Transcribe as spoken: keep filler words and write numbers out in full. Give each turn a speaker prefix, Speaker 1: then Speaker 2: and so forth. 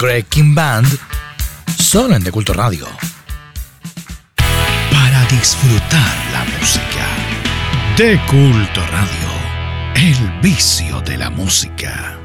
Speaker 1: Greg King Band, solo en De Culto Radio.
Speaker 2: Para disfrutar la música. De Culto Radio, el vicio de la música.